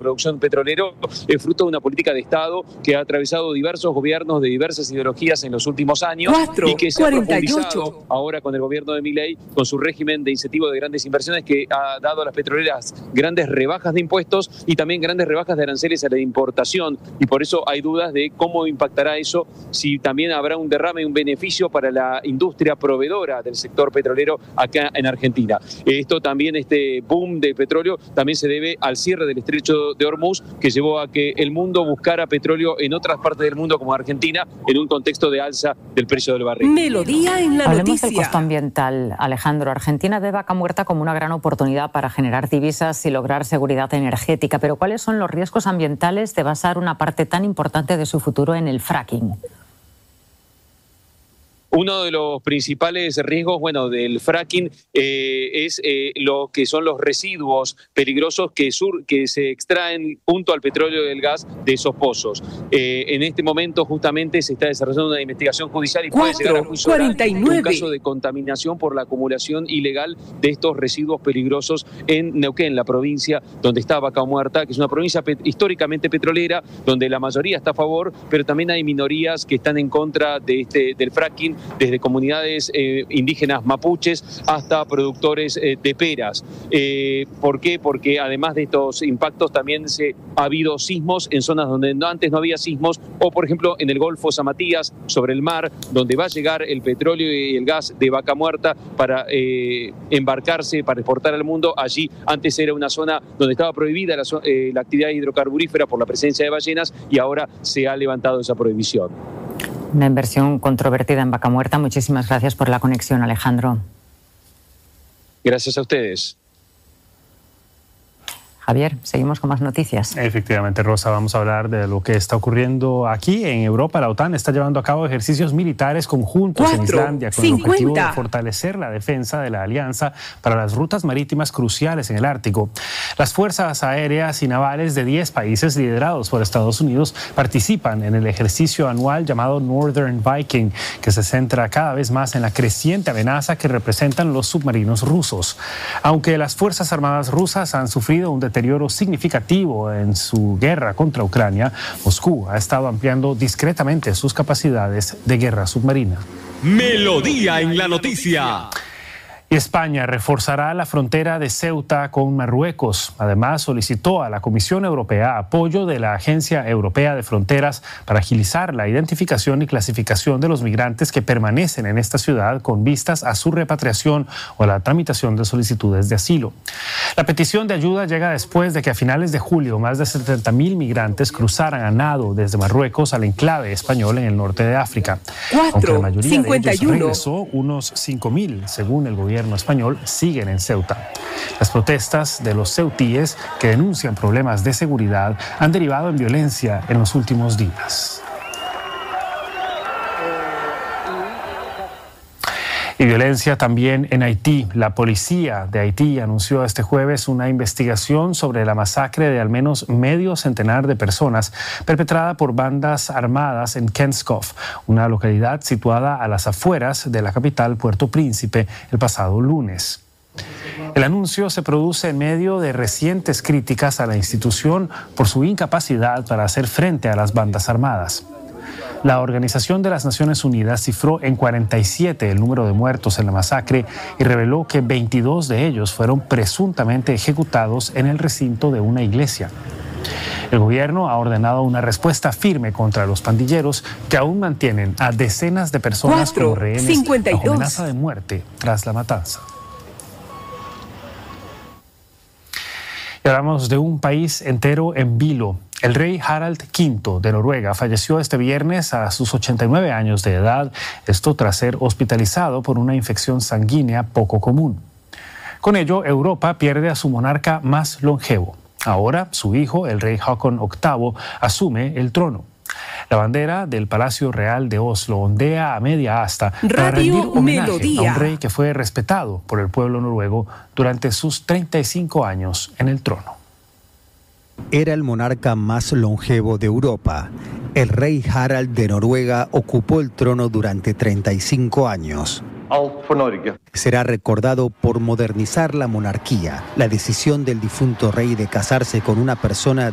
producción petrolera es fruto de una política de Estado que ha atravesado diversos gobiernos de diversas ideologías en los últimos años y que se ha profundizado ahora con el gobierno de Milei, con su régimen de incentivo de grandes inversiones que ha dado a las petroleras grandes rebajas de impuestos y también grandes rebajas de aranceles a la importación, y por eso hay dudas de cómo impactará eso, si también habrá un derrame, un beneficio para la industria proveedora del sector petrolero acá en Argentina. Esto también, este boom de petróleo, también se debe al cierre del estrecho de Hormuz, que llevó a que el mundo buscara petróleo en otras partes del mundo como Argentina, en un contexto de alza del precio del barril. Melodía en la Hablemos noticia. del costo ambiental, Alejandro. Argentina ve Vaca Muerta como una gran oportunidad para generar divisas y lograr seguridad energética, pero ¿cuáles son los riesgos ambientales de basar una parte tan importante de su futuro en el fracking? Uno de los principales riesgos, del fracking es lo que son los residuos peligrosos que se extraen junto al petróleo y el gas de esos pozos. En este momento justamente se está desarrollando una investigación judicial y puede llegar a juicio oral un caso de contaminación por la acumulación ilegal de estos residuos peligrosos en Neuquén, la provincia donde está Vaca Muerta, que es una provincia históricamente petrolera, donde la mayoría está a favor, pero también hay minorías que están en contra del fracking, desde comunidades indígenas mapuches hasta productores de peras. ¿Por qué? Porque además de estos impactos también ha habido sismos en zonas donde antes no había sismos, o por ejemplo en el Golfo San Matías, sobre el mar, donde va a llegar el petróleo y el gas de Vaca Muerta para embarcarse, para exportar al mundo. Allí antes era una zona donde estaba prohibida la actividad hidrocarburífera por la presencia de ballenas, y ahora se ha levantado esa prohibición. Una inversión controvertida en Vaca Muerta. Muchísimas gracias por la conexión, Alejandro. Gracias a ustedes. Javier, seguimos con más noticias. Efectivamente, Rosa, vamos a hablar de lo que está ocurriendo aquí en Europa. La OTAN está llevando a cabo ejercicios militares conjuntos en Islandia con el objetivo de fortalecer la defensa de la alianza para las rutas marítimas cruciales en el Ártico. Las fuerzas aéreas y navales de 10 países liderados por Estados Unidos participan en el ejercicio anual llamado Northern Viking, que se centra cada vez más en la creciente amenaza que representan los submarinos rusos. Aunque las Fuerzas Armadas rusas han sufrido un deterioro significativo en su guerra contra Ucrania, Moscú ha estado ampliando discretamente sus capacidades de guerra submarina. Melodía en la noticia. Y España reforzará la frontera de Ceuta con Marruecos. Además, solicitó a la Comisión Europea apoyo de la Agencia Europea de Fronteras para agilizar la identificación y clasificación de los migrantes que permanecen en esta ciudad con vistas a su repatriación o a la tramitación de solicitudes de asilo. La petición de ayuda llega después de que a finales de julio más de 70.000 migrantes cruzaran a nado desde Marruecos al enclave español en el norte de África. Aunque la mayoría de ellos regresó, unos 5.000, según el gobierno español, siguen en Ceuta. Las protestas de los ceutíes, que denuncian problemas de seguridad, han derivado en violencia en los últimos días. Y violencia también en Haití. La policía de Haití anunció este jueves una investigación sobre la masacre de al menos medio centenar de personas perpetrada por bandas armadas en Kenskoff, una localidad situada a las afueras de la capital Puerto Príncipe, el pasado lunes. El anuncio se produce en medio de recientes críticas a la institución por su incapacidad para hacer frente a las bandas armadas. La Organización de las Naciones Unidas cifró en 47 el número de muertos en la masacre y reveló que 22 de ellos fueron presuntamente ejecutados en el recinto de una iglesia. El gobierno ha ordenado una respuesta firme contra los pandilleros que aún mantienen a decenas de personas como rehenes bajo amenaza de muerte tras la matanza. Y hablamos de un país entero en vilo. El rey Harald V de Noruega falleció este viernes a sus 89 años de edad, esto tras ser hospitalizado por una infección sanguínea poco común. Con ello, Europa pierde a su monarca más longevo. Ahora, su hijo, el rey Håkon VIII, asume el trono. La bandera del Palacio Real de Oslo ondea a media asta para rendir homenaje a un rey que fue respetado por el pueblo noruego durante sus 35 años en el trono. Era el monarca más longevo de Europa. El rey Harald de Noruega ocupó el trono durante 35 años. Será recordado por modernizar la monarquía. La decisión del difunto rey de casarse con una persona